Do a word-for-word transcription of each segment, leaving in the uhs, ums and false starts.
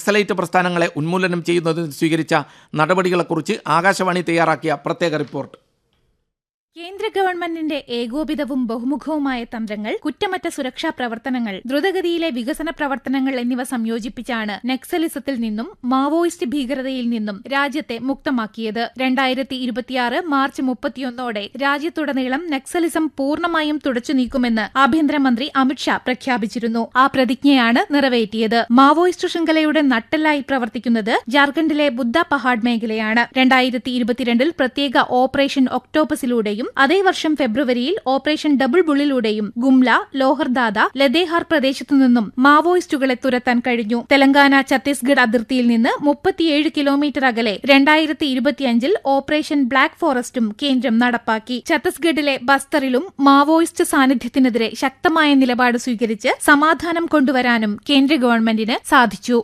നക്സലൈറ്റ് പ്രസ്ഥാനങ്ങളെ ഉന്മൂലനം ചെയ്യുന്നതിന് സ്വീകരിച്ച നടപടികളെക്കുറിച്ച് ആകാശവാണി തയ്യാറാക്കിയ പ്രത്യേക റിപ്പോർട്ട്. കേന്ദ്ര ഗവൺമെന്റിന്റെ ഏകോപിതവും ബഹുമുഖവുമായ തന്ത്രങ്ങൾ, കുറ്റമറ്റ സുരക്ഷാ പ്രവർത്തനങ്ങൾ, ദ്രുതഗതിയിലെ വികസന പ്രവർത്തനങ്ങൾ എന്നിവ സംയോജിപ്പിച്ചാണ് നക്സലിസത്തിൽ നിന്നും മാവോയിസ്റ്റ് ഭീകരതയിൽ നിന്നും രാജ്യത്തെ മുക്തമാക്കിയത്. രണ്ടായിരത്തി ഇരുപത്തിയാറ് മാർച്ച് മുപ്പത്തിയൊന്നോടെ രാജ്യത്തുടനീളം നക്സലിസം പൂർണ്ണമായും തുടച്ചു നീക്കുമെന്ന് ആഭ്യന്തരമന്ത്രി അമിത്ഷാ പ്രഖ്യാപിച്ചിരുന്നു. ആ പ്രതിജ്ഞയാണ് നിറവേറ്റിയത്. മാവോയിസ്റ്റ് ശൃംഖലയുടെ നട്ടെല്ലായി പ്രവർത്തിക്കുന്നത് ജാർഖണ്ഡിലെ ബുദ്ധ പഹാഡ് മേഖലയാണ്. രണ്ടായിരത്തി ഇരുപത്തിരണ്ടിൽ പ്രത്യേക ഓപ്പറേഷൻ ഒക്ടോപസിലൂടെയും അതേ വർഷം ഫെബ്രുവരിയിൽ ഓപ്പറേഷൻ ഡബിൾ ബുള്ളിലൂടെയും ഗുംല, ലോഹർദാദ, ലദേഹാർ പ്രദേശത്തു നിന്നും മാവോയിസ്റ്റുകളെ തുരത്താൻ കഴിഞ്ഞു. തെലങ്കാന ഛത്തീസ്ഗഡ് അതിർത്തിയിൽ നിന്ന് മുപ്പത്തിയേഴ് കിലോമീറ്റർ അകലെ രണ്ടായിരത്തി ഇരുപത്തിയഞ്ചിൽ ഓപ്പറേഷൻ ബ്ലാക്ക് ഫോറസ്റ്റും കേന്ദ്രം നടപ്പാക്കി. ഛത്തീസ്ഗഡിലെ ബസ്തറിലും മാവോയിസ്റ്റ് സാന്നിധ്യത്തിനെതിരെ ശക്തമായ നിലപാട് സ്വീകരിച്ച് സമാധാനം കൊണ്ടുവരാനും കേന്ദ്ര ഗവൺമെന്റിന് സാധിച്ചു.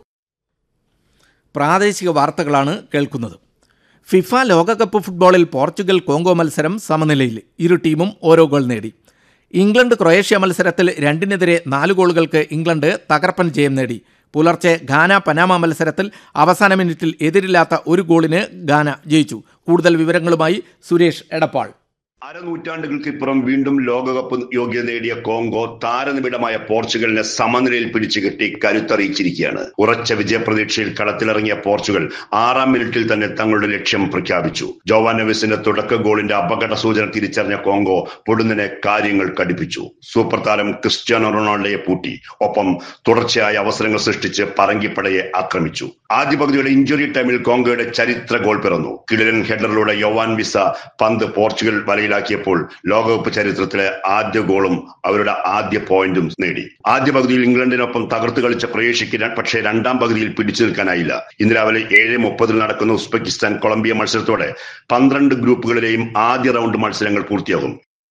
പ്രാദേശിക വാർത്തകളാണ് കേൾക്കുന്നത്. ഫിഫ ലോകകപ്പ് ഫുട്ബോളിൽ പോർച്ചുഗൽ കോങ്കോ മത്സരം സമനിലയിൽ. ഇരു ടീമും ഓരോ ഗോൾ നേടി. ഇംഗ്ലണ്ട് ക്രൊയേഷ്യ മത്സരത്തിൽ രണ്ടിനെതിരെ നാല് ഗോളുകൾക്ക് ഇംഗ്ലണ്ട് തകർപ്പൻ ജയം നേടി. പുലർച്ചെ ഘാന പനാമ മത്സരത്തിൽ അവസാന മിനിറ്റിൽ എതിരില്ലാത്ത ഒരു ഗോളിന് ഘാന ജയിച്ചു. കൂടുതൽ വിവരങ്ങളുമായി സുരേഷ് എടപ്പാൾ. അരനൂറ്റാണ്ടുകൾക്കിപ്പുറം വീണ്ടും ലോകകപ്പ് യോഗ്യത നേടിയ കോങ്കോ താരനിബിഡമായ പോർച്ചുഗലിനെ സമനിലയിൽ പിടിച്ചുകെട്ടി കരുത്തറിയിച്ചിരിക്കുകയാണ്. ഉറച്ച വിജയപ്രതീക്ഷയിൽ കളത്തിലിറങ്ങിയ പോർച്ചുഗൽ ആറാം മിനിറ്റിൽ തന്നെ തങ്ങളുടെ ലക്ഷ്യം പ്രഖ്യാപിച്ചു. ജോവാൻ നെവസിന്റെ തുടക്ക ഗോളിന്റെ അപകട സൂചന തിരിച്ചറിഞ്ഞ കോങ്കോ പൊടുന്നനെ കാര്യങ്ങൾ കടുപ്പിച്ചു. സൂപ്പർ താരം ക്രിസ്ത്യാനോ റൊണാൾഡോയെ പൂട്ടി. ഒപ്പം തുടർച്ചയായ അവസരങ്ങൾ സൃഷ്ടിച്ച് പറങ്കിപ്പടയെ ആക്രമിച്ചു. ആദ്യ പകുതിയുടെ ഇഞ്ചുറി ടൈമിൽ കോങ്കോയുടെ ചരിത്ര ഗോൾ പിറന്നു. കിടിലൻ ഹെഡറിലൂടെ യോവാൻ വിസ പന്ത് പോർച്ചുഗൽ വലയിലാക്കിയപ്പോൾ ലോകകപ്പ് ചരിത്രത്തിലെ ആദ്യ ഗോളും അവരുടെ ആദ്യ പോയിന്റും നേടി. ആദ്യ പകുതിയിൽ ഇംഗ്ലണ്ടിനൊപ്പം തകർത്ത് കളിച്ച ക്രൊയേഷ്യയ്ക്ക് പക്ഷേ രണ്ടാം പകുതിയിൽ പിടിച്ചു നിൽക്കാനായില്ല. ഇന്ന് രാവിലെ ഏഴ് മുപ്പതിൽ നടക്കുന്ന ഉസ്ബെക്കിസ്ഥാൻ കൊളംബിയ മത്സരത്തോടെ പന്ത്രണ്ട് ഗ്രൂപ്പുകളിലെയും ആദ്യ റൗണ്ട് മത്സരങ്ങൾ പൂർത്തിയാകും.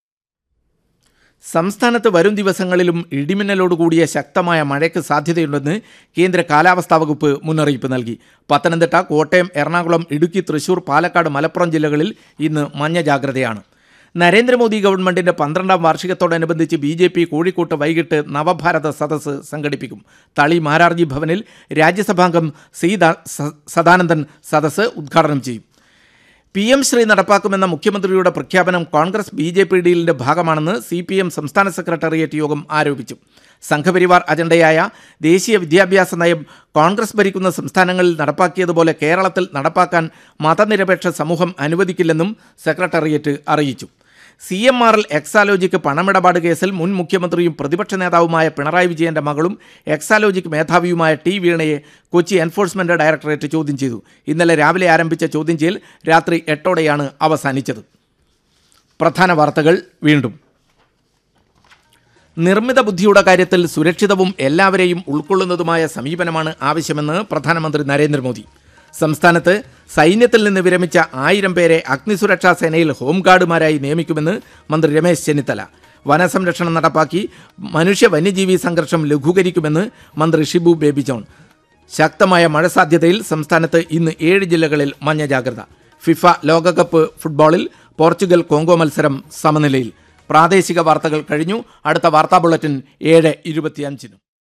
സംസ്ഥാനത്ത് വരും ദിവസങ്ങളിലും ഇടിമിന്നലോടുകൂടിയ ശക്തമായ മഴയ്ക്ക് സാധ്യതയുണ്ടെന്ന് കേന്ദ്ര കാലാവസ്ഥാ വകുപ്പ് മുന്നറിയിപ്പ് നൽകി. പത്തനംതിട്ട, കോട്ടയം, എറണാകുളം, ഇടുക്കി, തൃശൂർ, പാലക്കാട്, മലപ്പുറം ജില്ലകളിൽ ഇന്ന് മഞ്ഞ ജാഗ്രതയാണ്. നരേന്ദ്രമോദി ഗവൺമെന്റിന്റെ പന്ത്രണ്ടാം വാർഷികത്തോടനുബന്ധിച്ച് ബി ജെ പി കോഴിക്കോട്ട് വൈകിട്ട് നവഭാരത സദസ്സ് സംഘടിപ്പിക്കും. തളി മാരാർജി ഭവനിൽ രാജ്യസഭാംഗം സി സദാനന്ദൻ സദസ്സ് ഉദ്ഘാടനം ചെയ്യും. പി എം ശ്രീ നടപ്പാക്കുമെന്ന മുഖ്യമന്ത്രിയുടെ പ്രഖ്യാപനം കോൺഗ്രസ് ബി ജെ പി ഡീലിന്റെ ഭാഗമാണെന്ന് സി പി എം സംസ്ഥാന സെക്രട്ടേറിയറ്റ് യോഗം ആരോപിച്ചു. സംഘപരിവാർ അജണ്ടയായ ദേശീയ വിദ്യാഭ്യാസ നയം കോൺഗ്രസ് ഭരിക്കുന്ന സംസ്ഥാനങ്ങളിൽ നടപ്പാക്കിയതുപോലെ കേരളത്തിൽ നടപ്പാക്കാൻ മതനിരപേക്ഷ സമൂഹം അനുവദിക്കില്ലെന്നും സെക്രട്ടേറിയറ്റ് അറിയിച്ചു. C M R L Exalogic പണമിടപാട് കേസിൽ മുൻ മുഖ്യമന്ത്രിയും പ്രതിപക്ഷ നേതാവുമായ പിണറായി വിജയന്റെ മകളും എക്സാലോജിക് മേധാവിയുമായ ടി വീണയെ കൊച്ചി എൻഫോഴ്സ്മെന്റ് ഡയറക്ടറേറ്റ് ചോദ്യം ചെയ്തു. ഇന്നലെ രാവിലെ ആരംഭിച്ച ചോദ്യം ചെയ്യൽ രാത്രി എട്ടോടെയാണ് അവസാനിച്ചത്. പ്രധാന വാർത്തകൾ വീണ്ടും. നിർമ്മിത ബുദ്ധിയുടെ കാര്യത്തിൽ സുരക്ഷിതവും എല്ലാവരെയും ഉൾക്കൊള്ളുന്നതുമായ സമീപനമാണ് ആവശ്യമെന്ന് പ്രധാനമന്ത്രി നരേന്ദ്രമോദി. സംസ്ഥാനത്ത് സൈന്യത്തിൽ നിന്ന് വിരമിച്ച ആയിരം പേരെ അഗ്നിസുരക്ഷാ സേനയിൽ ഹോംഗാർഡുമാരായി നിയമിക്കുമെന്ന് മന്ത്രി രമേശ് ചെന്നിത്തല. വനസംരക്ഷണം നടപ്പാക്കി മനുഷ്യ വന്യജീവി സംഘർഷം ലഘൂകരിക്കുമെന്ന് മന്ത്രി ഷിബു ബേബി ജോൺ. ശക്തമായ മഴ സാധ്യതയിൽ സംസ്ഥാനത്ത് ഇന്ന് ഏഴ് ജില്ലകളിൽ മഞ്ഞ ജാഗ്രത. ഫിഫ ലോകകപ്പ് ഫുട്ബോളിൽ പോർച്ചുഗൽ കോങ്കോ മത്സരം സമനിലയിൽ. പ്രാദേശിക വാർത്തകൾ കഴിഞ്ഞു. അടുത്ത വാർത്താ ബുള്ളറ്റിൻ ഏഴ് ഇരുപത്തിയഞ്ചിനും.